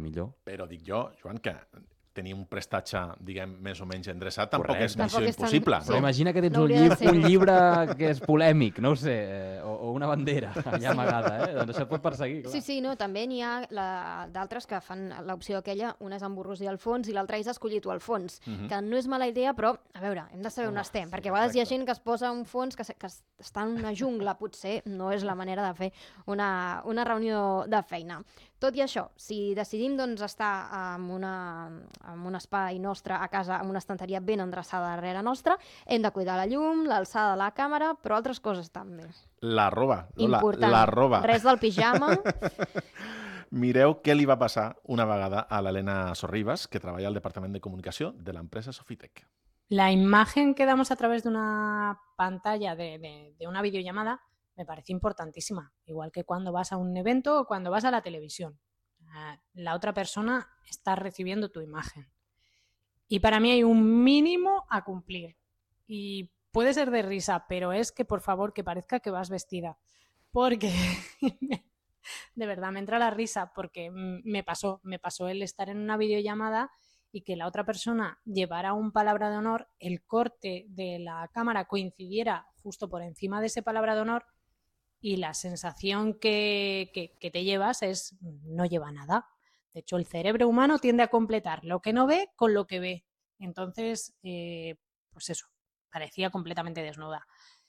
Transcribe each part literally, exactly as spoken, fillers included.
millor. Però dic jo, Joan, que tenir un prestatge, diguem, més o menys endreçat, tampoc Correcte. és missió Tampoc és tan- impossible. sí. Però No? imagina que tens No un, hauria de llib ser. un llibre que és polèmic, no ho sé, eh, o, o una bandera allà amagada, eh? Doncs això et pot perseguir, clar. Sí, sí, no, també n'hi ha la- d'altres que fan l'opció aquella, una és emborrosir al fons i l'altra és escollir tu al fons, Mhm. que no és mala idea, però, a veure, hem de saber Home, on estem, sí, perquè a vegades hi ha exacte. gent que es posa un fons que, se- que es- està en una jungla, potser no és la manera de fer una, una reunió de feina. Tot i això, si decidim doncs, estar en, una, en un espai nostre a casa, amb una estanteria ben endreçada darrere nostra, hem de cuidar la llum, l'alçada de la càmera, però altres coses també. La roba, Lola, Important. la roba. Res del pijama. Mireu què li va passar una vegada a l'Helena Sorribas, que treballa al Departament de Comunicació de l'empresa Sofitec. La imagen que damos a través de una pantalla, de, de- de una videollamada, me parece importantísima. Igual que cuando vas a un evento o cuando vas a la televisión. Ah, La otra persona está recibiendo tu imagen. Y para mí hay un mínimo a cumplir. Y puede ser de risa, pero es que por favor que parezca que vas vestida. Porque de verdad me entra la risa porque mm, me pasó, me pasó el estar en una videollamada y que la otra persona llevara un palabra de honor, el corte de la cámara coincidiera justo por encima de ese palabra de honor y la sensación que, que- que te llevas es no lleva nada. De hecho, el cerebro humano tiende a completar lo que no ve con lo que ve. Entonces, eh, pues eso, parecía completamente desnuda.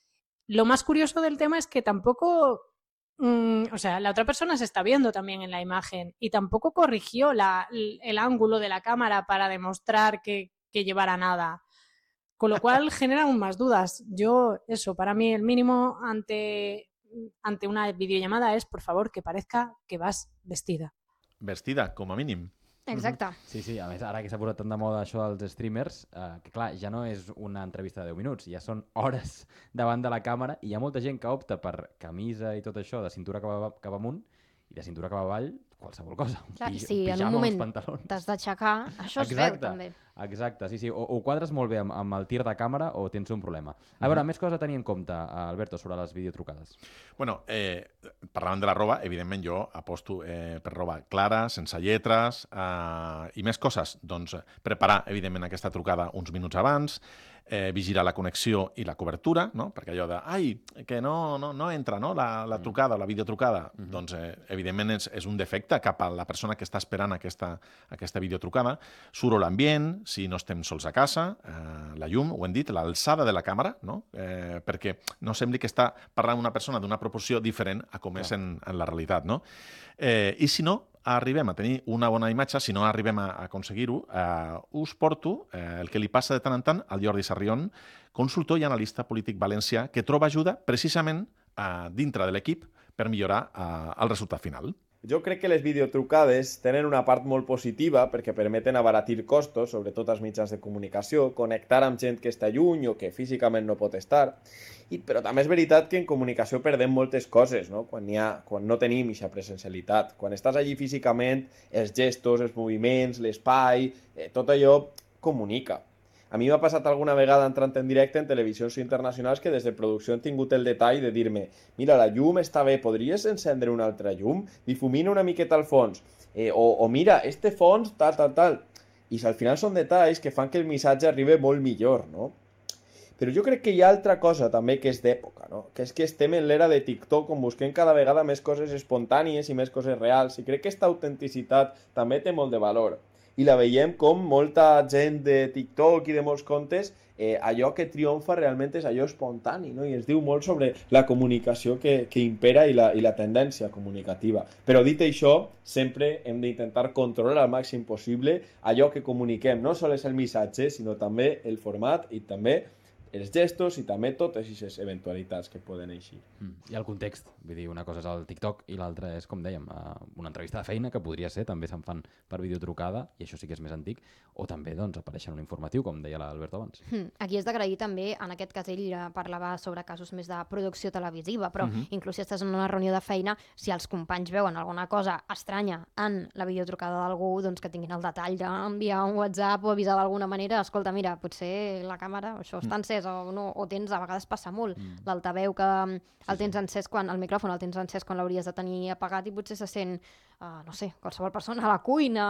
Lo más curioso del tema es que tampoco, mm, o sea, la otra persona se está viendo también en la imagen y tampoco corrigió la- el, el ángulo de la cámara para demostrar que, que llevara nada. Con lo cual genera aún más dudas. Yo, eso, para mí el mínimo ante, ante una videollamada es, por favor, que parezca que vas vestida. Vestida, com a mínim. Exacte. Sí, sí, a més, ara que s'ha posat tan de moda això dels streamers, eh, que clar, ja no és una entrevista de deu minuts, ja són hores davant de la càmera i hi ha molta gent que opta per camisa i tot això de cintura cap, a, cap amunt i de cintura cap avall, qualsevol cosa. Un Clar, pi- si en un pijama o uns moment pantalons. t'has d'aixecar, això es veu també. Exacte, sí, sí. O, o quadres molt bé amb, amb el tir de càmera o tens un problema. A veure, més coses a tenir en compte, Alberto, sobre les videotrucades. Bueno, eh, parlant de la roba, evidentment jo aposto eh, per roba clara, sense lletres eh, i més coses. Doncs eh, preparar, evidentment, aquesta trucada uns minuts abans, eh, vigilar la connexió i la cobertura, no? Perquè allò de, ai, que no, no, no entra no? la, la trucada, la videotrucada, mm -hmm. doncs eh, evidentment és, és un defecte cap a la persona que està esperant aquesta, aquesta videotrucada. Suro l'ambient, si no estem sols a casa, eh, la llum, ho hem dit, l'alçada de la càmera, no? eh, perquè no sembli que està parlant una persona d'una proporció diferent a com és en, en la realitat. No? Eh, I si no arribem a tenir una bona imatge, si no arribem a, a aconseguir-ho, eh, us porto eh, el que li passa de tant en tant al Jordi Sarrión, consultor i analista polític valencià, que troba ajuda precisament eh, dintre de l'equip per millorar eh, el resultat final. Jo crec que les videotrucades tenen una part molt positiva perquè permeten abaratir costos, sobretot als mitjans de comunicació, connectar amb gent que està lluny o que físicament no pot estar. I, però també és veritat que en comunicació perdem moltes coses, no? Quan, hi ha, quan no tenim aquesta presencialitat. Quan estàs allí físicament, els gestos, els moviments, l'espai, eh, tot allò comunica. A mi m'ha passat alguna vegada entrant en directe en televisions internacionals que des de producció han tingut el detall de dir-me mira, la llum està bé, podries encendre una altra llum? Difumina una miqueta al fons. Eh, o, o mira, este fons, tal, tal, tal. I al final són detalls que fan que el missatge arribi molt millor, no? Però jo crec que hi ha altra cosa també que és d'època, no? Que és que estem en l'era de TikTok on busquem cada vegada més coses espontànies i més coses reals. I crec que aquesta autenticitat també té molt de valor. I la veiem com molta gent de TikTok i de molts comptes, eh, allò que triomfa realment és allò espontani, no? I ens diu molt sobre la comunicació que, que impera i la, i la tendència comunicativa. Però dit això, sempre hem d'intentar controlar al màxim possible allò que comuniquem. No sols el missatge, sinó també el format i també els gestos i també totes aquestes eventualitats que poden eixir. Mm. I el context, vull dir, una cosa és el TikTok i l'altra és, com dèiem, una entrevista de feina que podria ser, també se'n fan per videotrucada, i això sí que és més antic, o també doncs, apareixen un informatiu, com deia l'Alberto abans. Mm. Aquí és d'agrair també, en aquest cas ell parlava sobre casos més de producció televisiva, però Mhm. inclús si estàs en una reunió de feina, si els companys veuen alguna cosa estranya en la videotrucada d'algú, doncs que tinguin el detall d'enviar un WhatsApp o avisar d'alguna manera, escolta, mira, potser la càmera, això està encès, o, no, o tens, a vegades passa molt, mm. l'altaveu que el tens encès quan, el micròfon el tens encès quan l'hauries de tenir apagat i potser se sent, uh, no sé, qualsevol persona a la cuina